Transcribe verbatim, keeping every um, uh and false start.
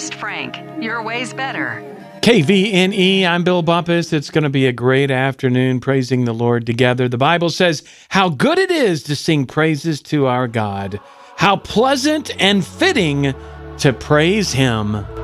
host, Frank. Your way's better. K V N E, I'm Bill Bumpus. It's going to be a great afternoon praising the Lord together. The Bible says how good it is to sing praises to our God. How pleasant and fitting to praise Him.